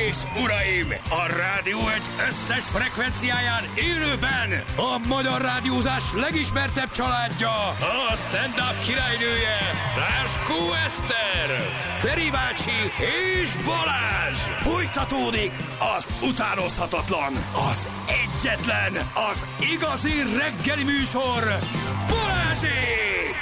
és uraim, a Rádió egy összes frekvenciáján élőben a magyar rádiózás legismertebb családja, a stand-up királynője, Ráskó Eszter, Feri bácsi és Balázs. Folytatódik az utánozhatatlan, az egyetlen, az igazi reggeli műsor, Balázsék!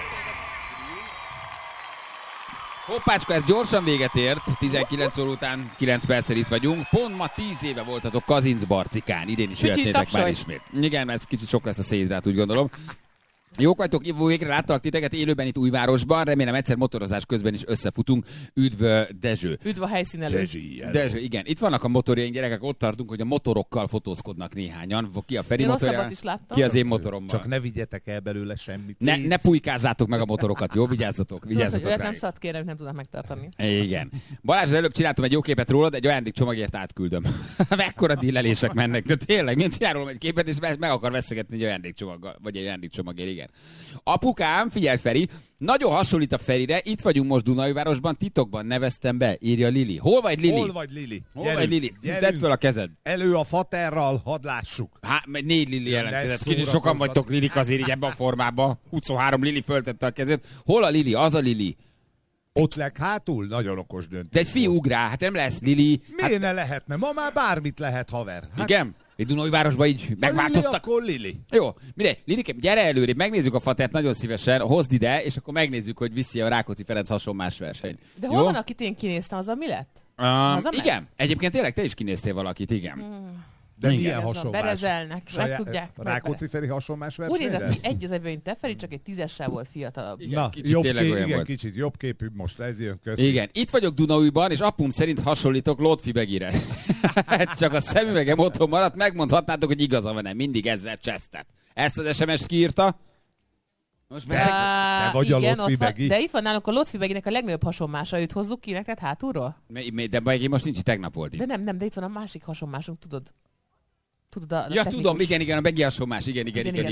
Hoppácska, ez gyorsan véget ért, 19 óra után 9 perccel itt vagyunk. Pont ma 10 éve voltatok Kazincbarcikán, idén is jöhetnétek már ismét. Igen, ez kicsit sok lesz a szédrát, úgy gondolom. Jók vagytok, végre láttalak titeket élőben itt Újvárosban, remélem egyszer motorozás közben is összefutunk. Üdv Dezső. Üdv a helyszínelő. Dezső, igen. Itt vannak a motorjaink, gyerekek, ott tartunk, hogy a motorokkal fotózkodnak néhányan. Ki a Feri motorja, ki az én motorommal. Csak ne vigyetek el belőle semmit. Ne pújkázzátok meg a motorokat, jó? Vigyázzatok Olyat nem szabad kérem, nem tudnak megtartani. Igen. Balázs, előbb csináltam egy jó képet rólad, egy ajándékcsomagért átküldöm. Mekkora dílelések mennek, de tényleg, mint csinálom egy képet, és meg akar veszegetni egy ajándékcsomaggal, vagy egy ajándékcsomagért, igen. Apukám, figyelj Feri, nagyon hasonlít a Ferire, itt vagyunk most Dunaújvárosban, titokban neveztem be, írja Lili. Hol vagy Lili? Hol vagy Lili? Hol vagy Lili? Tedd föl a kezed. Elő a faterral, hadd lássuk. Hát, 4 Lili jelentkezett. Kicsit sokan vagytok Lilik azért így ebben a formában. 23 Lili föltette a kezét. Hol a Lili? Az a Lili. Ott leghátul? Nagyon okos döntés. De egy fiú ugrál, hát nem lesz Lili. Miért ne lehetne? Ma már bármit lehet, haver. Hát... Igen? Itt Dunaújvárosban így megváltoztak. Lili, akkor Lili. Jó, mindegy. Lilikém, gyere előrébb, megnézzük a fatert nagyon szívesen, hozd ide, és akkor megnézzük, hogy viszi a Rákóczi Ferenc hasonlás verseny. De hol van, akit én kinéztem, az a mi lett? Igen, egyébként tényleg te is kinéztél valakit, igen. De milyen hasonlás? Berezelnek, meg tudják. Rákóczi Feri hasonlás úgy versenyre? nézett, hogy egy az egyben, mint te Feri, csak egy 10-essel volt fiatalabb. Igen, na, kicsit tényleg olyan volt. Kicsit jobb képű most, ez jön, köszi. Igen, itt vagyok Dunaújban, és apum szerint hasonlítok Lotfi Begire. Csak a szemüvegem otthon maradt, megmondhatnátok, hogy igaza van-e, mindig ezzel csesztet. Ezt az SMS-t kiírta. Most te vagy igen, a Lotfi Begi. De itt van nálunk a Lotfi Beginek a legnagyobb hasonmása, őt hozzuk ki neked hátulról? De Begi most nincs, tegnap volt itt. De nem, de itt van a másik hasonmásunk, tudod? Ja, tudom, igen, a Begi hasonlás, igen.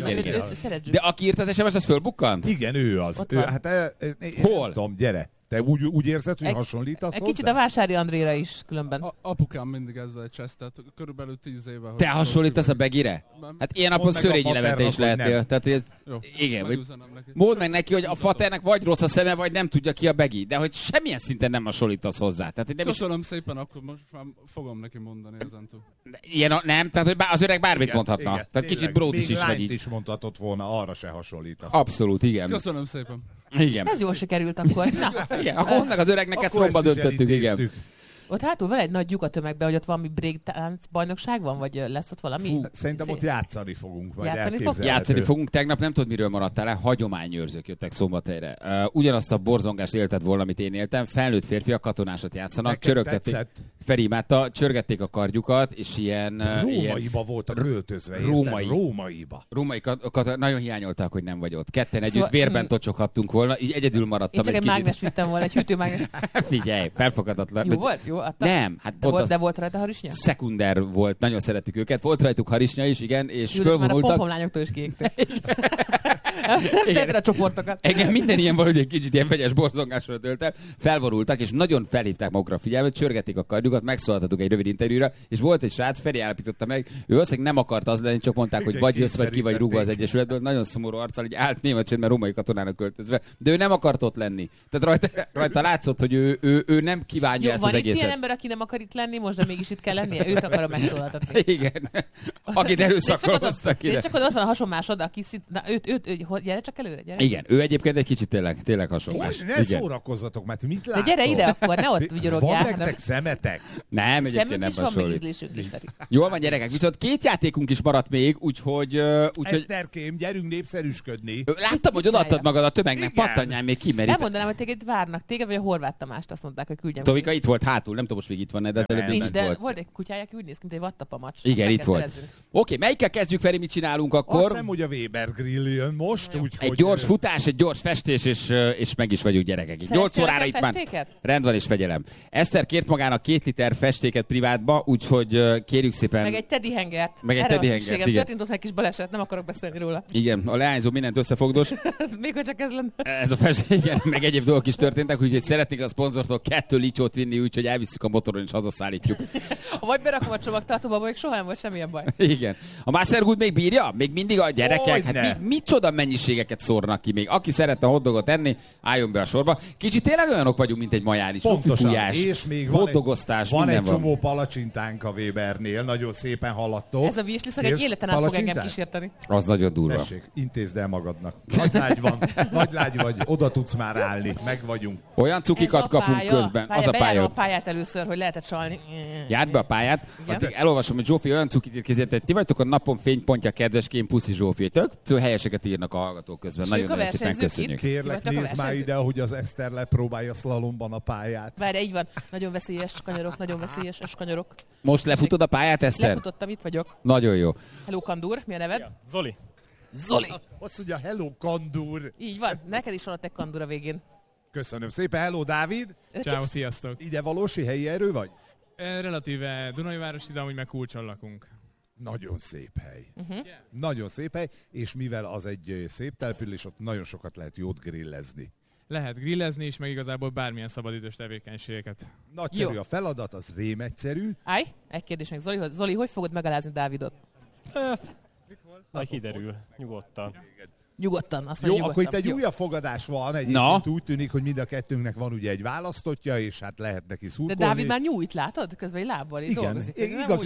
De aki írt az SMS, az fölbukkant? Igen, ő az. Hol? Nem tudom, gyere. Te úgy érzed, hogy hasonlítasz hozzá? Kicsit a Vásári Andréra is különben. Apukám mindig ezzel csesztett, körülbelül 10 éve. Te hasonlítasz a Begire? Hát ilyen napon Szörényi Levente is lehetél. Tehát igen, mondd meg neki, hogy a faternek vagy rossz a szeme, vagy nem tudja ki a Begi, de hogy semmilyen szinten nem hasonlítasz hozzá. Köszönöm szépen, akkor most már fogom neki mondani ezentúl. Ilyen nem, tehát hogy az öreg bármit mondhatna. Igen, tehát kicsit bródis is vagy így. is mondhatott volna, arra se hasonlítasz. Abszolút, igen. Köszönöm szépen. Igen. Ez jól sikerült akkor. Igen, akkor honnak az öregnek ezt szomba döntöttük, igen. Ott hátul van egy nagy lyuk a tömegben, hogy ott valami breakdance bajnokság van, vagy lesz ott valami? Szerintem ott játszani fogunk, vagy Játszani fogunk. Tegnap nem tudod, miről maradtál le, hagyományőrzők jöttek Szombathelyre. Ugyanazt a borzongást élted volna, amit én éltem. Felnőtt férfiak katonásat játszanak, csörögtették. Feri imádta, csörgették a kardjukat, és ilyen... Rómaiba voltak költözve, Rómaiba. Nagyon hiányolták, hogy nem vagy ott. Ketten együtt vérben tocsoghattunk volna, így egyedül maradtam egy kicsit. Én csak egy mágnes vittem volna, egy hűtőmágnes. Figyelj, felfogadhatatlan. Jó volt? Jó, nem, hát de volt rajta harisnya? Szekunder volt, nagyon szerettük őket. Volt rajtuk harisnya is, igen, és fölvonultak. Már a pompomlányoktól is kiégtek. Szeretre a csoportokat. Engem minden ilyen valahogy egy kicsit ilyen vegyes borzongásra tölt el. Felvorultak, és nagyon felhívták magukra a figyelmet, csörgették a kardjukat, megszólaltatuk egy rövid interjúra, és volt egy srác, Feri állapította meg, ő valószínűleg nem akart az lenni, csak mondták, hogy vagy jössz, vagy ki vagy rúgva az Egyesületből. Nagyon szomorú arccal, így állt német csendben római katonának költözve, de ő nem akart ott lenni. Tehát rajta látszott, hogy ő nem kívánja ezt az egészet. Van itt ilyen ember, aki nem akar itt lenni, most de mégis itt kell lennie, őt akarom megszólaltatni. Igen. Akit erőszakoloztak ide. És csak ott van a hasonmásod, aki gyere csak előre, gyere. Igen, ő egyébként egy kicsit tényleg hasonlás. Ne szórakozzatok, mert mit láttok? De gyere ide akkor, ne ott vigyorogják. Van nektek szemetek? Nem, egyébként nem hasonlít. Ízlésünk is, Feri. Jól van, gyerekek, viszont 2 játékunk is maradt még, úgyhogy... Eszterkém, gyerünk népszerűsködni. Láttam, hogy odaadtad magad a tömegnek, pattanjál még ki, mert... Nem mondanám, hogy téged várnak, téged vagy a Horváth Tamást, azt mondták, hogy küldjem. Tovika itt volt hátul, nem tudom, most még itt van, de előbb nincs, de volt egy kutyája, aki úgy néz ki, mint egy vattapamacs. Igen, itt volt. Oké, melyikkel kezdjük, Feri, mit csinálunk akkor? Azt hiszem, hogy a Weber Grill jön most. most, úgyhogy... Egy gyors futás, egy gyors festés, és meg is vagyunk gyerekek. 8 órára itt már rend van és fegyelem. Eszter kért magának 2 liter festéket privátba, úgyhogy kérjük szépen... Meg egy teddy hangert. Meg egy teddy hangert, igen. Történt ott egy kis baleset, nem akarok beszélni róla. Igen, a leányzó mindent összefogdos. Még hogy csak ez lenne. Ez a festék, igen, meg egyéb dolgok is történtek, úgyhogy szeretnék a szponzortól 2 licsót vinni, úgyhogy elvisszük a motoron és hazaszállítjuk. Vagy berakom a csomagtartóba, még soha nem volt semmilyen baj. Igen. A Mastergood még bírja? Még mindig a gyerekek? Hát micsoda mennyiségeket szórnak ki még. Aki szeretne hotdogot enni, álljon be a sorba. Kicsit tényleg olyanok vagyunk, mint egy majár is. Pontosan. És még van egy csomó palacsintánk a Webernél, nagyon szépen haladtok. Ez a virsliszag egy életen át fog engem kísérteni. Az nagyon durva. Tessék, intézd el magadnak. Nagy lágy vagy, oda tudsz már állni, meg vagyunk. Olyan cukikat kapunk közben. Az a pálya. A pályát először, hogy lehetett csalni. Járd be a pályát. Elolvasom, hogy Zsófi olyan cukit készített. Ti vagytok a napon fénypontja, kedveském, puszi Zsófi. Tök helyeseket írnak a hallgatók közben. Nagyon szépen köszönjük. Kérlek, nézd már ide, hogy az Eszter lepróbálja szlalomban a pályát. Várj, így van. Nagyon veszélyes kanyarok, nagyon veszélyes kanyarok. Most lefutod a pályát, Eszter? Lefutottam, itt vagyok. Nagyon jó. Hello, Kandur, mi a neved? Ja, Zoli. Zoli. Azt mondja, hello, Kandur. Így van, neked is van a te Kandur a végén. Köszönöm szépen, hello, Dávid. Ciao, sziasztok. Ide valósi helyi erő vagy? Relatíve Dunajvárosi, de amúgy meg Kulcson lakunk. Nagyon szép hely. Nagyon szép hely, és mivel az egy szép település, ott nagyon sokat lehet jót grillezni. Lehet grillezni is, meg igazából bármilyen szabadidős tevékenységeket. Nagyszerű Jó. a feladat, az rém egyszerű. Állj, egy kérdés meg. Zoli, hogy fogod megalázni Dávidot? Majd kiderül, nyugodtan. Nyugodtan, azt Jó, mondja, akkor itt egy Jó. újabb fogadás van, egyébként úgy tűnik, hogy mind a kettőnknek van ugye egy választottja, és hát lehet neki De szurkolni. Dávid már nyújt, látod? Közben egy lábbal így Igen, dolgozik.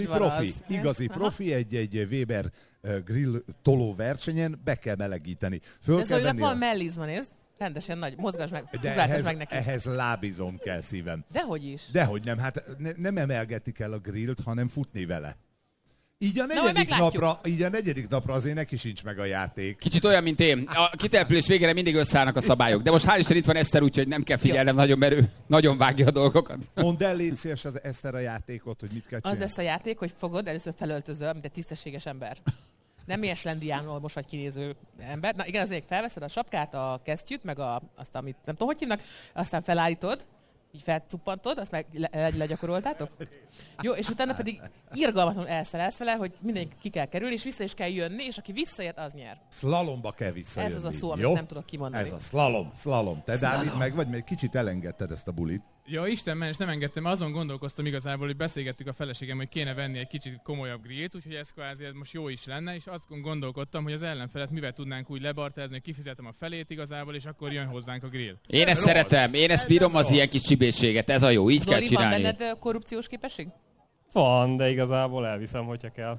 igazi profi, egy Weber grill toló versenyen be kell melegíteni. Föl De kell Zolinak venni van mellizma, nézd. Rendesen nagy, mozgass meg, de ugráltass meg neki. ehhez lábizom kell szívem. Dehogy is. Dehogy nem, hát nem emelgetik el a grillt, hanem futni vele. Így a negyedik napra azért neki sincs meg a játék. Kicsit olyan, mint én. A kitelepülés végére mindig összeállnak a szabályok. De most hál' Isten itt van Eszter, úgyhogy nem kell figyelnem nagyon, mert ő nagyon vágja a dolgokat. Mondd el, légy szíves az Eszter a játékot, hogy mit kell csinálni. Az lesz a játék, hogy fogod, először felöltözöl, mint egy tisztességes ember. Nem ilyen Slendiánról most vagy kinéző ember. Na igen, azért felveszed a sapkát, a kesztyűt, meg azt, amit nem tudom, hogy hívnak, aztán felállítod, így felcuppantod, azt meg legyakoroltátok. Jó, és utána pedig irgalmatlanul elszelelsz vele, hogy mindenki ki kell kerülni, és vissza is kell jönni, és aki visszaért, az nyer. Szlalomba kell visszajönni. Ez az a szó, amit nem tudok kimondani. Ez a szlalom. Te, Dávid, meg vagy, mert kicsit elengedted ezt a bulit. Ja, Isten ments, nem engedtem, mert azon gondolkoztam igazából, hogy beszélgettük a feleségem, hogy kéne venni egy kicsit komolyabb grillt, úgyhogy ez kvázi ez most jó is lenne, és azt gondolkodtam, hogy az ellenfelet mivel tudnánk úgy lebartázni, hogy kifizetem a felét igazából, és akkor jön hozzánk a grill. Én ezt szeretem, én ezt bírom az ilyen kis csibészséget, ez a jó, így Zoli, kell csinálni. van benned korrupciós képesség? Van, de igazából elviszem, hogyha kell.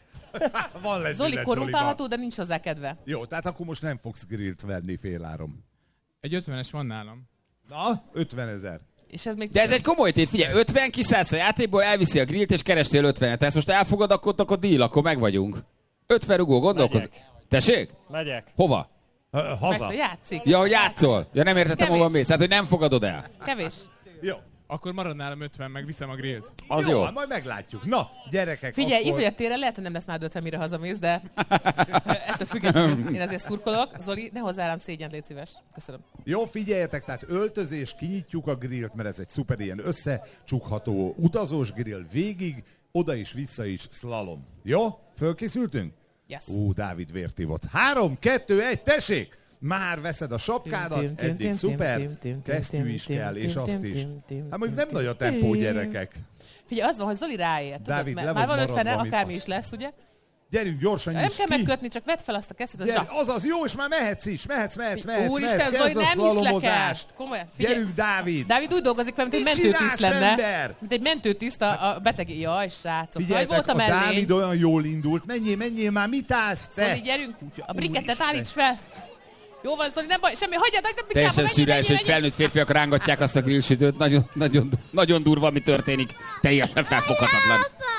Van lesz Zoli korrumpálható, de nincs hozzá kedve. Jó, tehát akkor most nem fogsz grillt venni féláron. Egy 50-es van nálam. Na, 50 000. És ez még De ez egy komoly tét, figyelj, 50 kiszállsz a játékból, elviszi a grillt és kerestél 50-et. Ezt most elfogad, akkor deal, akkor meg vagyunk. 50 rugó, gondolkoz. Tessék? Megyek. Hova? Haza. Játszik. Ja, hogy játszol. Ja, nem értettem, hova mész. Hát, hogy nem fogadod el. Kevés. Jó. Akkor marad nálam 50, meg viszem a grillt. Az jó. Majd meglátjuk. Na, gyerekek, Figyelj, akkor... ifjabb téren lehet, hogy nem lesz már 50, mire hazamész, de ettől függetlenül én ezért szurkolok. Zoli, ne hozzá rám szégyent, légy szíves. Köszönöm. Jó, figyeljetek, tehát öltözés, kinyitjuk a grillt, mert ez egy szuper ilyen összecsukható utazós grill végig, oda is, vissza is, szlalom. Jó? Fölkészültünk? Yes. Dávid vért ivott. 3, 2, 1, tessék! Már veszed a sapkádat, eddig szuper, kesztyű is kell, és azt is. Hát mondjuk nem nagy a tempó, gyerekek. Figyelj, az van, hogy Zoli ráért. Dávid, le már vagy van 50, maradva, akármi mit is lesz, ugye? Gyerünk, gyorsan Nem nyisd kell ki. megkötni, csak vedd fel azt a kesztyűt. Gyere, azaz, jó, és már mehetsz is. Mehetsz. Úristen, kezd Zoli, a nem hiszlek el. szlalomozást. Komolyan, figyelj. Gyerünk, Dávid. Dávid úgy dolgozik fel, mint egy Mit mentőtiszt csinálsz, lenne. ember? Mint egy mentőtiszt a beteg. Jaj, srácok. Figyeljetek, a Dávid olyan jól indult. Menjél már, mit állsz te? Zoli, gyerünk. A brikettet állíts fel. Jó van, Zoli, nem baj, semmi, hagyjad, nem picsába, Teljesen szürreális, hogy felnőtt férfiak rángatják azt a grillsütőt. Nagyon durva, mi történik. Teljesen felfoghatatlan.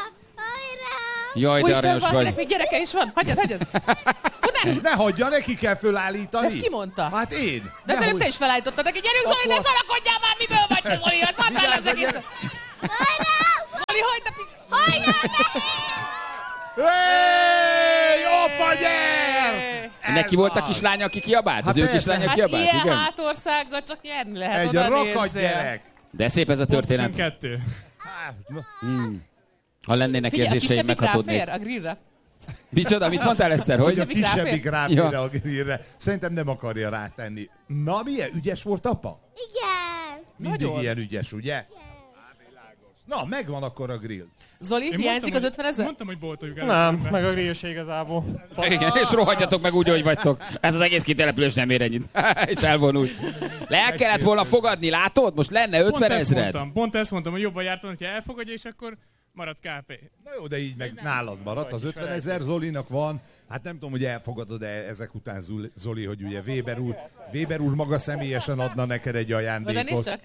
Jaj, de aranyos vagy. Még gyereke is van. Hagyjad. Ne hagyja, neki kell fölállítani. Ezt ki mondta? Hát én. De szerintem te is felállítottad neki. Gyerünk, Zoli, ne szarakodjál már, miből vagy te, Zoli? Az már az egész. Zoli, hagyd a picsába. Apa, nyer! Neki volt a kislánya, aki kiabált? Hát az ő persze. kislánya Hát kiabált? ilyen Igen? hátországgal csak nyerni lehet. Egy oda rakat nézzél. gyerek. De szép ez a történet. Pontosan 2. Hát, na, Ha lennének Figyelj, a érzéseim, kisebbik meghatódnék. ráfér a grillre. Micsoda, mit mondtál, Eszter, hogy a hogy? kisebbik ráfér Ja. a grillre. Szerintem nem akarja rátenni. Na, milyen ügyes volt apa? Igen. Mindig Nagyon. ilyen ügyes, ugye? Na, megvan akkor a grill. Zoli, hiányzik az 50 000? Mondtam, hogy boltoljuk el. Nem, meg a grill se igazából. Igen, és rohadjatok meg úgy, hogy vagytok. Ez az egész kitelepülés nem ér ennyit. És elvonult. Le kellett volna fogadni, látod? Most lenne 50 000. Pont ezt mondtam, hogy jobban jártam, hogyha elfogadja, és akkor marad KP. Na jó, de így meg nálad maradt. Az 50 000 Zolinak van. Hát nem tudom, hogy elfogadod-e ezek után, Zoli, hogy ugye Weber úr maga személyesen adna neked egy Oda nézd ajándékot. csak.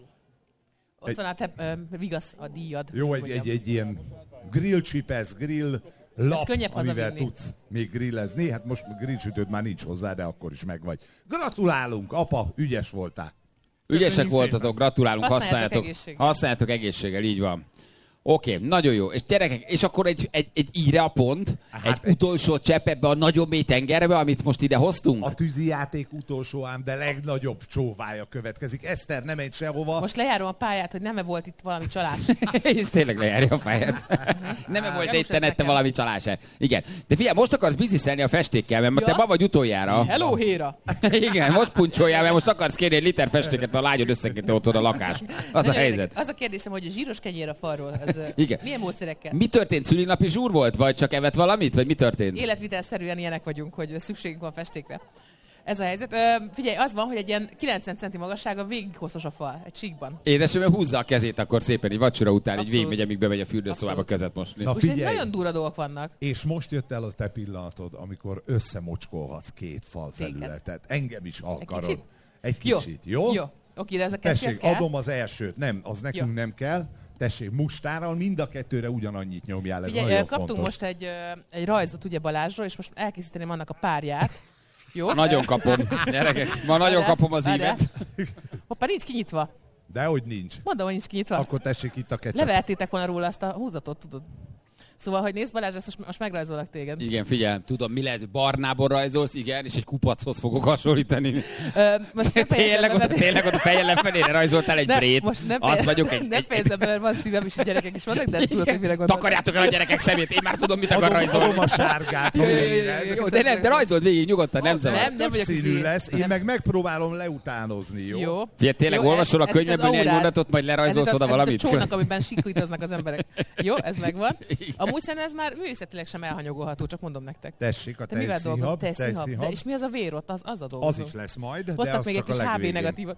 Ott van a te vigasz, a díjad. Jó, egy ilyen grill csipesz, grill lap, könnyebb amivel hazavinni. tudsz még grillezni. Hát most grillsütőd már nincs hozzá, de akkor is megvagy. Gratulálunk, apa, ügyes voltál. Ügyesek Köszönjük voltatok, szépen. gratulálunk, Használjátok használjátok egészséggel, így van. Oké, nagyon jó. És gyerekek, és akkor egy íre a pont, egy utolsó csepp ebbe a nagyobb mély tengerbe, amit most ide hoztunk? A tűzijáték utolsó ám, de legnagyobb csóvája következik. Eszter, nem menj sehova. Most lejárom a pályát, hogy nem-e volt itt valami csalás. És tényleg lejárja a pályát. Nem volt Gyanús itt ez nette nekem. valami csalás. Igen. De figyelj, most akarsz bizniszelni a festékkel, mert Ja. te ma vagy utoljára. Hello, Héra! Igen, most puncsoljál, mert most akarsz kérni egy liter festéket, mert a lányod összeköti otthon a lakás. Az a Nagyon helyzet. érdekes. Az a kérdésem, hogy a zsíros kenyér a falról, az Igen. milyen módszerekkel? Mi történt? Szülinapi zsúr volt? Vagy csak evett valamit? Vagy mi történt? Életvitelszerűen ilyenek vagyunk, hogy szükségünk van festékre. Ez a helyzet. Figyelj, az van, hogy egy ilyen 90 centi magassága végig hosszos a fal, egy síkban. Édesem, húzza a kezét akkor szépen, így vacsora után, így Abszolút. végigmegy, amíg bemegy a fürdőszobába Abszolút. kezet mosni. Na Úgyhogy figyelj, nagyon durva dolgok vannak. és most jött el a te pillanatod, amikor összemocskolhatsz két fal felületet. Engem is akarod. kicsit? Egy kicsit, jó? Jó. Oké, de ez a kesztyű, ez Tessék, kell? adom az elsőt. Nem, az nekünk Jó. nem kell. Tessék, mustárral mind a kettőre ugyanannyit nyomjál, ez Figyelj, nagyon kaptunk fontos. most egy rajzot ugye Balázsról, és most elkészíteném annak a párját. Jó? Nagyon kapom. Gyerekek, ma nagyon kapom az Várjál. ívet. Hoppá, nincs kinyitva. Dehogy nincs. Mondom, hogy nincs kinyitva. Akkor tessék itt a ketchup. Levertétek volna róla azt a húzatot, tudod. Szóval, hogy nézd Balázs, ezt most megrajzolak téged. Igen, figyelj, tudom, mi lehet, barnából rajzolsz, igen, és egy kupachoz fogok hasonlítani. Most nem fejezem be, mert- Tényleg ott a fejjel lefelére rajzoltál egy Ne, brét. most nem Az vagyok egy... nem fejezem be, mert van szívem is, gyerekek is vannak, de tudod, hogy mire gondolok. Takarjátok el a gyerekek szemét, én már tudom, mit akar Adom rajzolni. a sárgát. Jó, jó, de rajzold végig nyugodtan, nem zavar. Nem Több vagyok színű izé. lesz, én Nem. meg megpróbálom leutánozni, jó? Jó. Figyelj, tényleg Jó, olvasol a ez itt az könyveből néhány aurád. mondatot, majd lerajzolsz Ez itt oda valamit? Ez itt a csónak, amiben siklítoznak az emberek. Jó, ez megvan. Amúgy szerintem ez már művészetileg sem elhanyagolható, csak mondom nektek. Tessék, a Te mivel dolgozol? tejszínhab, Tejszínhab. De és mi az a vér ott? Az a dolgozó. az is lesz majd, de Hoztak az még egy csak a kis HB legvégén. negatívat.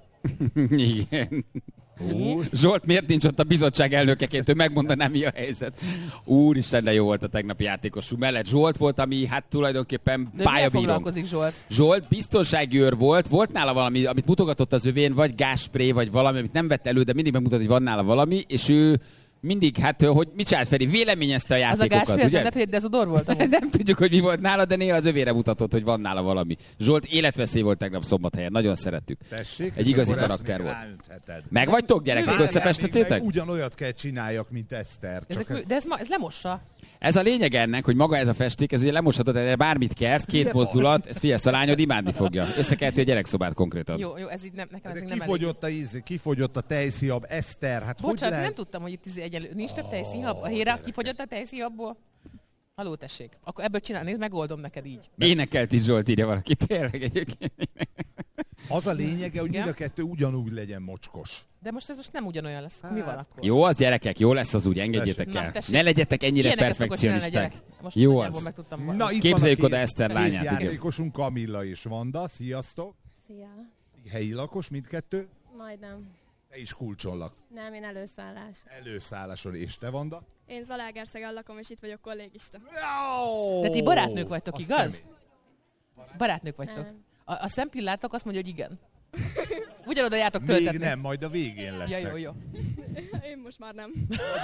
Igen. Ó, Zsolt miért nincs ott a bizottság elnökeként, ő megmondaná, mi a helyzet. Úristen, de jó volt a tegnapi játékosú mellett. Zsolt volt, ami hát tulajdonképpen De mivel pályabírónk. foglalkozik Zsolt? Zsolt biztonsági őr volt nála valami, amit mutogatott az övén, vagy gázspré, vagy valami, amit nem vett elő, de mindig megmutat, hogy van nála valami, és ő mindig, hát, hogy mit csinált Feri, véleményezte a Az a játékokat, gásfél, ugye? nem hogy egy dezodor volt? amúgy? Nem tudjuk, hogy mi volt nála, de néha az övére mutatott, hogy van nála valami. Zsolt életveszély volt tegnap Szombathelyen, nagyon szerettük. tessék, Egy és igazi akkor ezt karakter még volt. ráöntheted. Meg vagytok, gyerekek, Várjál, összefestettétek? még meg ugyanolyat kell csináljak, mint Eszter. De ez lemossa. Ez a lényeg ennek, hogy maga ez a festék, ez ugye lemoshatod, erre bármit kersz, két mozdulat, ez figyelsz, a lányod imádni fogja. Összekelti a gyerekszobát konkrétan. Jó, ez így nekem ez De így nem elég. kifogyott a tejszínhab, Eszter, hát hogy Bocsánat, lehet? nem tudtam, hogy itt egyenlő. Nincs több tejszínhab? A Héra kifogyott a tejszínhabból? Haló, tessék. Akkor ebből csinálni, nézd, megoldom neked így. Énekelt is Zsolt, írja valaki, tényleg egyébként. Az a lényege, hogy Igen? mind a kettő ugyanúgy legyen mocskos. De most ez most nem ugyanolyan lesz. Mi van akkor? Jó az, gyerekek, jó lesz az úgy, engedjétek Na, el. tessék. Ne legyetek ennyire Ilyeneket szokott csinálni a perfekcionisták. gyerek. Most Jó nagyjából az. megtudtam. Na, itt Képzeljük van a oda Eszter lányát, két igen. játékosunk, Kamilla és Vanda, sziasztok. Szia. Helyi lakos mindkettő. Majdnem. Te is kulcsollak. Nem, én előszállás. Előszálláson, és te, Vanda? Én Zalaegerszegen lakom, és itt vagyok kollégista. De ti barátnők vagytok, Az igaz? kemény. Barátnők vagytok. Nem. A szempillátok azt mondja, hogy igen. Ugyanoda jártok Még töltetni. nem, majd a végén Ja, lesznek. jó. Én most már nem.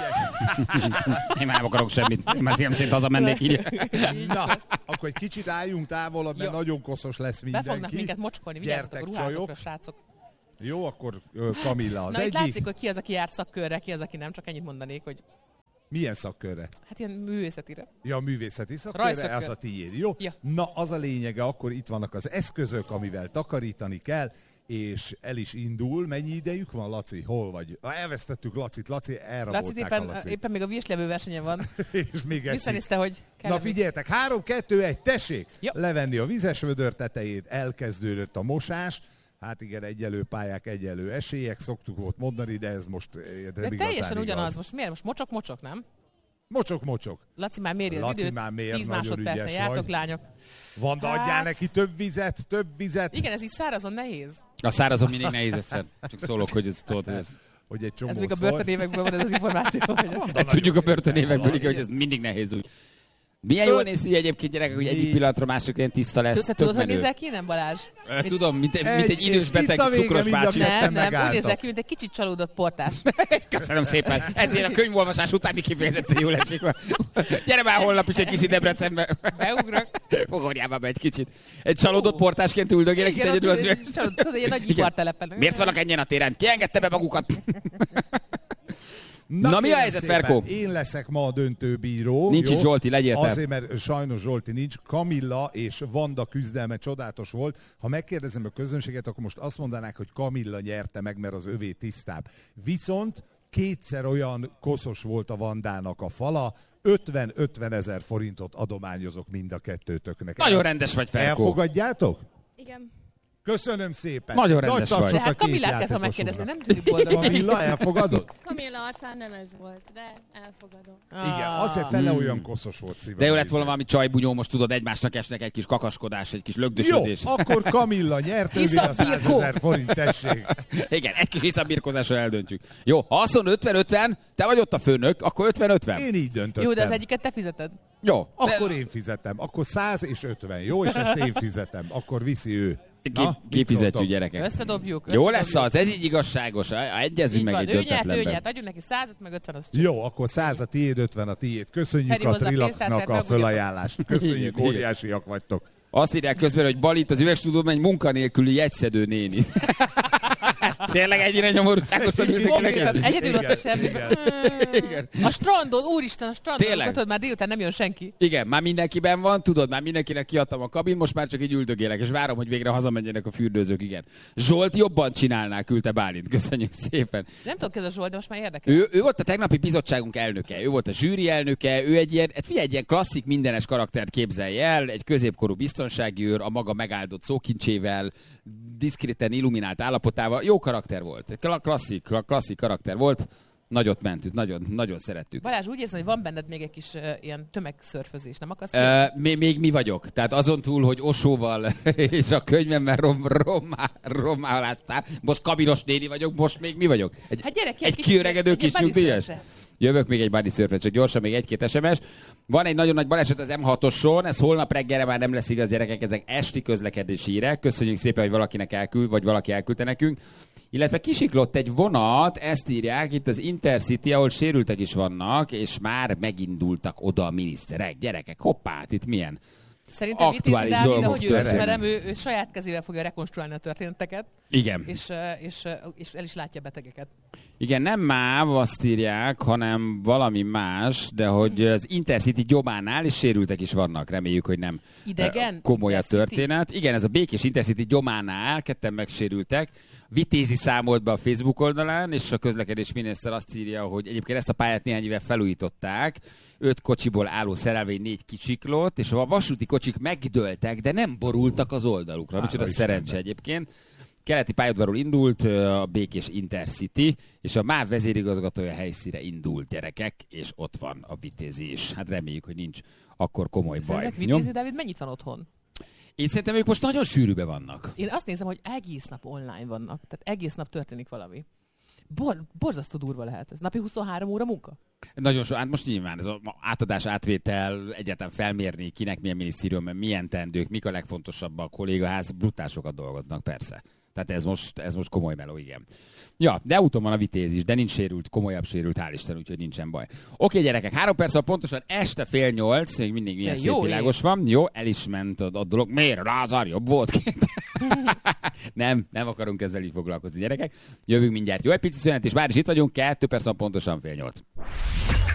Én már nem akarok semmit. Én már szívem szerint hazamennék így. Na, akkor egy kicsit álljunk távolabb, mert Jó. nagyon koszos lesz Be mindenki. fognak minket mocskolni, vigyázzatok a Gyertek, ruhátokra, csajok. srácok. Jó, akkor Kamilla az Na itt egyik. látszik, hogy ki az, aki járt szakkörre, ki az, aki nem, csak ennyit mondanék, hogy Milyen szakkörre? Hát ilyen művészetire. Ja, a művészeti szakkörre, Rajszakkör. az a tiéd, jó? Ja. Na, az a lényege, akkor itt vannak az eszközök, amivel takarítani kell, és el is indul. Mennyi idejük van, Laci? Hol vagy? Elvesztettük Lacit. Laci, Laci elrabolták a Lacit. éppen még a virslevő versenyen van. És még eszik. Visszanézte, hogy kell. Na figyeljetek, 3, 2, 1, tessék! Jó. Levenni a vizes vödör tetejét, elkezdődött a mosás. Hát igen, egyelő pályák, egyelő esélyek, szoktuk volt mondani, de ez most De nem teljesen igazán ugyanaz. igaz. Most miért? Most mocsok, nem? Mocsok. Laci már méri az Laci időt. már mér, 10 nagyon másodpercen ügyes jártok, vagy. lányok. Vanda, Hát- adjál neki több vizet. Igen, ez így szárazon nehéz. A szárazon mindig nehéz össze. Csak szólok, hogy ez tudod, hogy ez... Hogy egy csomó Ez még a börtönévekből van ez az információ. Hogy Hát tudjuk a börtönévekből, hogy ez mindig nehéz úgy. Milyen jól néz ki egyébként, gyerekek, hogy egyik pillanatra másik ilyen tiszta lesz. Te Tök tudod, hogy menő. nézel ki, nem Balázs? Tudom, mint egy idős itt beteg a vége cukros mind a bácsi. ketten Nem, úgy megálltak. nézel ki, mint egy kicsit csalódott portás. Köszönöm szépen. Ezért a könyvolvasás után mi kifejezetten jól esik. Gyere már holnap is egy kicsit Debrecenbe. Beugrok. Fogorjába be egy kicsit. Egy csalódott portásként üldögélek itt Igen, egyedül ott az üveg. tudod, ilyen nagy Igen. ipartelepen. Miért vannak ennyien a téren? Ki engedte be magukat? Na, mi a kérem helyzet, szépen, Ferkó? Én leszek ma a döntőbíró. Nincs jó? itt Zsolti, legyél te. Azért, mert sajnos Zsolti nincs. Kamilla és Vanda küzdelme csodálatos volt. Ha megkérdezem a közönséget, akkor most azt mondanák, hogy Kamilla nyerte meg, mert az övé tisztább. Viszont kétszer olyan koszos volt a Vandának a fala, 50-50 ezer forintot adományozok mind a kettőtöknek. Nagyon rendes vagy, Ferkó. Elfogadjátok? Igen. Köszönöm szépen. Nagyon Nagy rendes tapsot vagy. De hát a két Kamillát kell, ha játékosunknak. megkérdezni, nem tudjuk boldog. Kamilla, elfogadod? Kamilla arcán nem ez volt, de elfogadom. Igen, azért fele olyan koszos volt szívem. De jó lett volna valami csajbunyó, most tudod, egymásnak esnek egy kis kakaskodás, egy kis Jó, lögdösödés. akkor Kamilla nyert, ővé a 100 000 forint, tessék. Igen, egy kis visszabirkózással eldöntjük. Jó, ha azt mondod 50-50, te vagy ott a főnök, akkor 50-50. Én így döntöttem. Jó, de az egyiket te fizeted. Jó. Akkor én fizetem. Akkor 100 és 50. Jó, és ezt én fizetem. Akkor viszi ő. Na, mit Kifizetjük, szóltok? gyerekek. Összedobjuk. Jó lesz az, ez így igazságos. Egyezünk Így meg van, egy ő nyert, döntetlenben. adjunk neki 100-at, meg 50 az csak. Jó, akkor 100 a tiéd, 50 a tiéd. Köszönjük Feri a hozza a Trilaknak pénztárcát, a megudjatok. fölajánlást. Köszönjük, Igen, óriásiak vagytok. Azt írják közben, hogy Balit az üvegstúdióban egy munkanélküli jegyszedő néni. Tényleg ennyire nyomorúságosan ültek Konkrétan neked? egyedül ott a semmi. Igen. A strandon, úristen, a strandon, Tényleg? tudod, már délután nem jön senki. Igen, már mindenkiben van, tudod, már mindenkinek kiadtam a kabin, most már csak így üldögélek, és várom, hogy végre hazamenjenek a fürdőzők, igen. Zsolt jobban csinálná, küldte Bálint, köszönjük szépen. Nem tudom, ez a Zsolt, de most már érdekel. Ő volt a tegnapi bizottságunk elnöke, ő volt a zsűri elnöke, ő egy ilyen, hát figyelj, egy ilyen klasszik mindenes karaktert képzelj el, egy középkorú biztonsági őr, a maga megáldott szókincsével, diszkréten illuminált állapotával, jó karakter volt, egy klasszik karakter volt, nagyot mentünk, nagyon szerettük. Balázs, úgy érzem, hogy van benned még egy kis ilyen tömegszörfözés, nem akarsz? Még mi vagyok. Tehát azon túl, hogy Osóval és a könyvemmel rommáláztál, most kabinos néni vagyok, most még mi vagyok? Hát gyere ki, egy kicsit, kiöregedő egy kis bunny nyugdíjas? surfre. Jövök még egy bunny surfre, csak gyorsan még egy-két SMS. Van egy nagyon nagy baleset az M6-oson, ez holnap reggelre már nem lesz igaz, gyerekek, ezek esti közlekedési hírek. Köszönjük szépen, hogy valakinek elküld, vagy valaki elküldte nekünk. Illetve kisiklott egy vonat, ezt írják, itt az Intercity, ahol sérültek is vannak, és már megindultak oda a miniszterek. Gyerekek, hoppá, itt milyen Szerintem Vitézi aktuális Dávid, dolgok ahogy ő történnek. ismerem, ő saját kezével fogja rekonstruálni a történeteket, Igen. és el is látja a betegeket. Igen, nem MÁV azt írják, hanem valami más, de hogy az Intercity gyománál is sérültek is vannak. Reméljük, hogy nem Idegen? komoly a Intercity? történet. Igen, ez a békés Intercity gyománál ketten megsérültek. Vitézi számolt be a Facebook oldalán, és a közlekedés miniszter azt írja, hogy egyébként ezt a pályát néhány éve felújították. 5 kocsiból álló szerelvény 4 kicsiklott, és a vasúti kocsik megdőltek, de nem borultak az oldalukra. Micsoda szerencse egyébként. Keleti pályaudvarról indult a békés Intercity, és a MÁV vezérigazgatója helyszíre indult, gyerekek, és ott van a Vitézi is. Hát reméljük, hogy nincs akkor komoly baj. Szerinted Jó? Vitézi Dávid mennyit van otthon? Én szerintem ők most nagyon sűrűbe vannak. Én azt nézem, hogy egész nap online vannak, tehát egész nap történik valami. Borzasztó durva lehet ez. Napi 23 óra munka? Nagyon hát most nyilván ez az átadás, átvétel, egyáltalán felmérni, kinek milyen minisztérium, milyen teendők, mik a legfontosabb a kollégaház, brutál sokat dolgoznak, persze. Tehát ez most komoly meló, igen. Ja, de úton van a Vitéz is, de nincs sérült, komolyabb sérült, hál' Isten, úgyhogy nincsen baj. Oké, gyerekek, 3 perc pontosan este 7:30, még mindig milyen szép világos van. Jó, el is ment a dolog. Miért? Lázár jobb volt? nem akarunk ezzel így foglalkozni, gyerekek. Jövünk mindjárt. Jó, egy pici szünet, és már is itt vagyunk, 2 perc pontosan 7:30.